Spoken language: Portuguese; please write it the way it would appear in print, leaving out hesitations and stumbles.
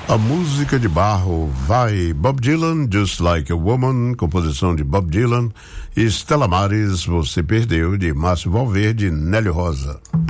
A música de Barro vai Bob Dylan, Just Like a Woman, composição de Bob Dylan, e Stella Maris, Você Perdeu, de Márcio Valverde e Nélio Rosa.